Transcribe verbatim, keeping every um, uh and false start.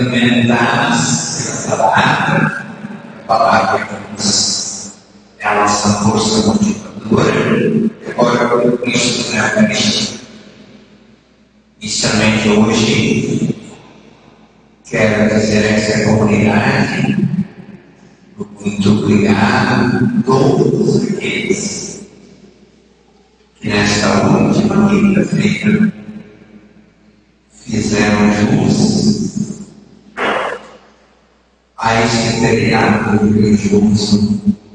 Mentas, palavra, palavra é a nossa força motivadora. Agora, o Cristo na Eucaristia. Inicialmente, hoje, quero dizer a essa comunidade muito obrigado a todos aqueles que nesta última quinta-feira fizeram jus a este feriado religioso